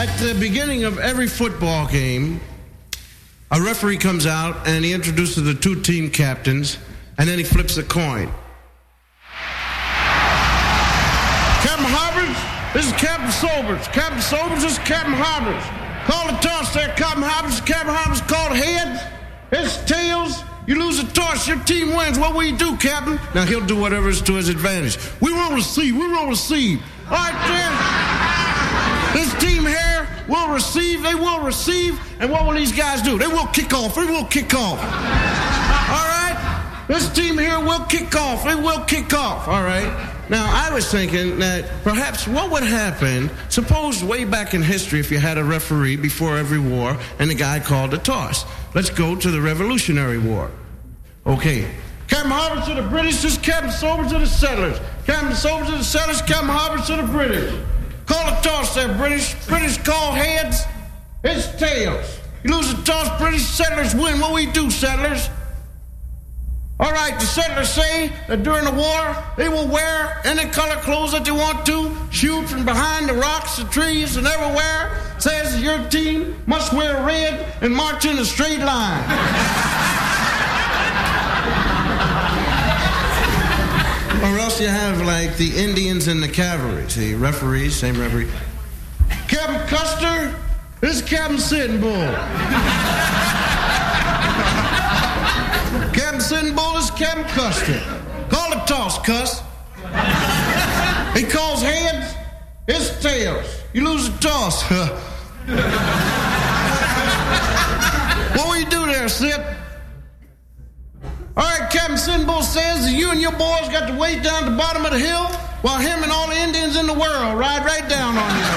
At the beginning of every football game, a referee comes out and he introduces the two team captains, and then he flips a coin. Captain Harbers, this is Captain Sobers. Captain Sobers, this is Captain Harbers. Call the toss there, Captain Harbers. Captain Harbers called heads. It's tails. You lose a toss, your team wins. What will you do, Captain? Now, he'll do whatever is to his advantage. We won't receive. All right, then. This team here will receive. They will receive. And what will these guys do? They will kick off. All right? This team here will kick off. All right? Now, I was thinking that perhaps what would happen, suppose way back in history if you had a referee before every war and the guy called a toss. Let's go to the Revolutionary War. Okay. Captain Harbers to the British, this is Captain Sobers to the settlers. Captain Sobers to the settlers, Captain Harbers to the British. Call a toss there, British. British call heads. It's tails. You lose the toss, British settlers win. What we do, settlers? All right, the settlers say that during the war, they will wear any color clothes that they want to, shoot from behind the rocks, the trees, and everywhere. Says your team must wear red and march in a straight line. Or else you have, like, the Indians and the cavalry. See, referees, same referee. Captain Custer, this is Captain Sitting Bull. Captain Sitting Bull is Captain Custer. Call the toss, Cuss. He calls heads, it's tails. You lose the toss. What will you do there, Sit? All right, Captain Sitting Bull says that you and your boys got to wait down at the bottom of the hill while him and all the Indians in the world ride right down on you.